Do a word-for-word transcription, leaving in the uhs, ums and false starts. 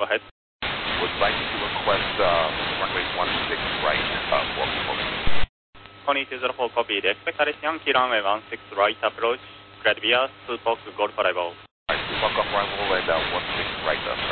go ahead. Would like to request uh, runway one six right uh, for people. Connie two zero four, copy. The expected Yankee runway one six right approach. Cleared via two box Golf Bravo. Alright, two buck up arrival and uh, one six right up.